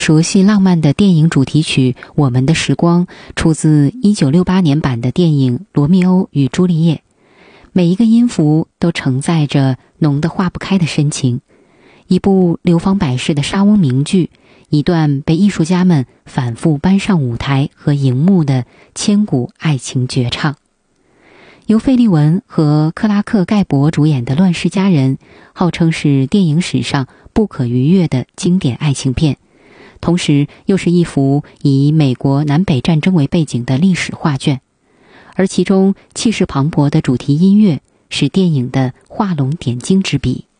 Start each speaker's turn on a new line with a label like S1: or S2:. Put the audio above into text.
S1: 熟悉浪漫的电影主题曲《我们的时光》出自1968年版的电影《罗密欧与朱丽叶》，每一个音符都承载着浓得化不开的深情，一部流芳百世的莎翁名句，一段被艺术家们反复搬上舞台和荧幕的千古爱情绝唱。由费利文和克拉克·盖博主演的《乱世佳人》号称是电影史上不可逾越的经典爱情片，同时又是一幅以美国南北战争为背景的历史画卷，而其中气势磅礴的主题音乐是电影的画龙点睛之笔。